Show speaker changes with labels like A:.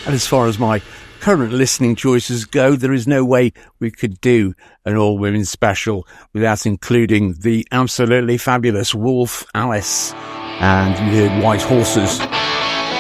A: And as far as my current listening choices go, there is no way we could do an all-women special without including the absolutely fabulous Wolf Alice. And you heard White Horses